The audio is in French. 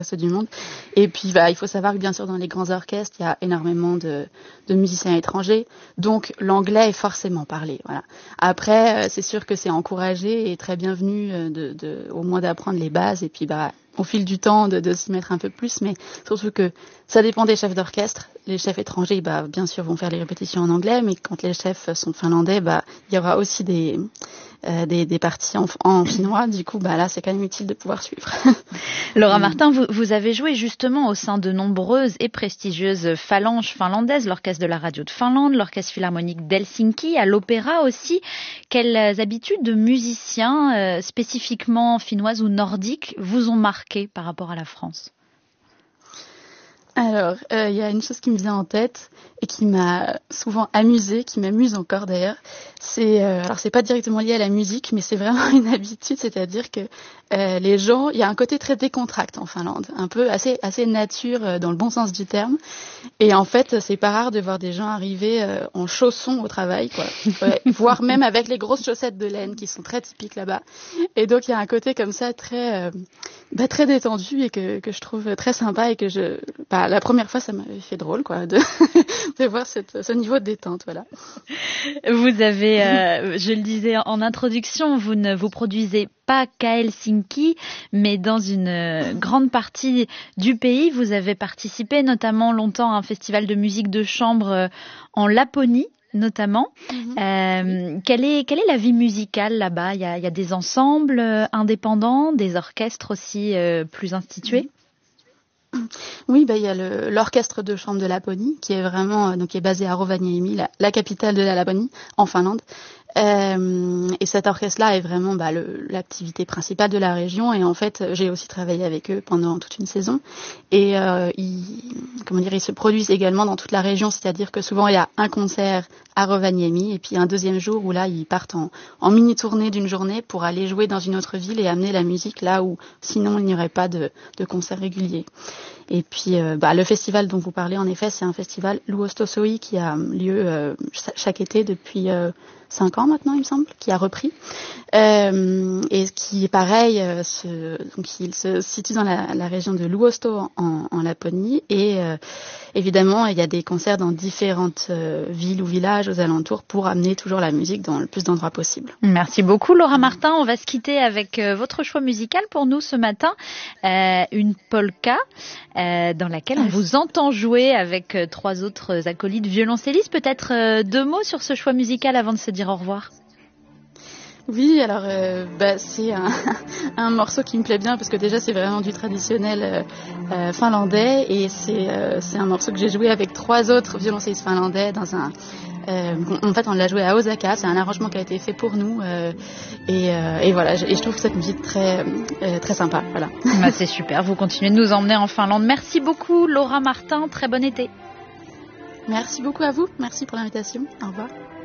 reste du monde. Et puis, il faut savoir que bien sûr, dans les grands orchestres, il y a énormément de musiciens étrangers, donc l'anglais est forcément parlé. Voilà. Après, c'est sûr que c'est encouragé et très bienvenu au moins d'apprendre les bases et puis au fil du temps de s'y mettre un peu plus, mais surtout que ça dépend des chefs d'orchestre. Les chefs étrangers, bien sûr, vont faire les répétitions en anglais, mais quand les chefs sont finlandais, il y aura aussi des parties en finnois. Du coup, là, c'est quand même utile de pouvoir suivre. Laura Martin, vous avez joué justement au sein de nombreuses et prestigieuses phalanges finlandaises, l'orchestre de la radio de Finlande, l'orchestre philharmonique d'Helsinki, à l'opéra aussi. Quelles habitudes de musiciens, spécifiquement finnoises ou nordiques, vous ont marqué par rapport à la France ? Alors, il y a une chose qui me vient en tête et qui m'a souvent amusée, qui m'amuse encore d'ailleurs. Alors c'est pas directement lié à la musique, mais c'est vraiment une habitude, c'est-à-dire que les gens, il y a un côté très décontracté en Finlande, un peu assez nature dans le bon sens du terme. Et en fait, c'est pas rare de voir des gens arriver en chaussons au travail, quoi. Voire même avec les grosses chaussettes de laine qui sont très typiques là-bas. Et donc il y a un côté comme ça très détendu et que je trouve très sympa et que la première fois ça m'avait fait drôle, quoi, de voir ce niveau de détente, voilà. Vous avez, je le disais en introduction, vous ne vous produisez pas qu'à Helsinki, mais dans une grande partie du pays. Vous avez participé notamment longtemps à un festival de musique de chambre en Laponie, notamment. Quelle est la vie musicale là-bas ? Il y a des ensembles indépendants, des orchestres aussi plus institués ? Oui, il y a l'orchestre de chambre de Laponie qui est vraiment qui est basé à Rovaniemi, la capitale de la Laponie en Finlande. Et cet orchestre-là est vraiment l'activité principale de la région. Et en fait, j'ai aussi travaillé avec eux pendant toute une saison. Et ils se produisent également dans toute la région. C'est-à-dire que souvent, il y a un concert à Rovaniemi et puis un deuxième jour où là, ils partent en mini-tournée d'une journée pour aller jouer dans une autre ville et amener la musique là où sinon il n'y aurait pas de concert régulier. Et puis, le festival dont vous parlez, en effet, c'est un festival Luostosoi qui a lieu chaque été depuis 5 ans maintenant, il me semble, qui a repris. Et qui, pareil, il se situe dans la région de Luosto en Laponie. Et évidemment, il y a des concerts dans différentes villes ou villages aux alentours pour amener toujours la musique dans le plus d'endroits possible. Merci beaucoup, Laura Martin. On va se quitter avec votre choix musical pour nous ce matin. Une polka dans laquelle on vous entend jouer avec 3 autres acolytes violoncellistes. Peut-être 2 mots sur ce choix musical avant de se dire au revoir. Oui, alors c'est un morceau qui me plaît bien parce que déjà c'est vraiment du traditionnel finlandais et c'est un morceau que j'ai joué avec 3 autres violoncellistes finlandais dans en fait on l'a joué à Osaka, c'est un arrangement qui a été fait pour nous et voilà, et je trouve cette musique très très sympa, voilà. C'est super, vous continuez de nous emmener en Finlande. Merci beaucoup Laura Martin, très bon été. Merci beaucoup à vous, merci pour l'invitation, au revoir.